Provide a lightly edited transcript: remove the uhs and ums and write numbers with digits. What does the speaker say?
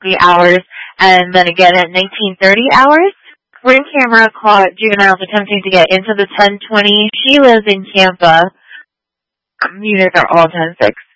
hours, and then again at 1930 hours. Ring camera caught juveniles attempting to get into the 1020. She lives in Tampa. Units are all 10-6.